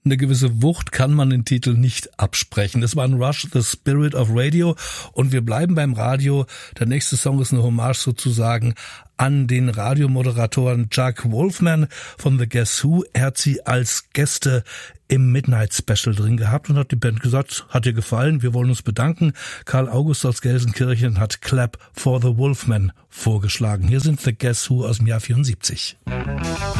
Eine gewisse Wucht kann man den Titel nicht absprechen. Das war ein Rush, The Spirit of Radio. Und wir bleiben beim Radio. Der nächste Song ist eine Hommage sozusagen an den Radiomoderatoren Jack Wolfman von The Guess Who. Er hat sie als Gäste im Midnight Special drin gehabt und hat die Band gesagt, hat dir gefallen, wir wollen uns bedanken. Karl August aus Gelsenkirchen hat Clap for the Wolfman vorgeschlagen. Hier sind The Guess Who aus dem Jahr 74.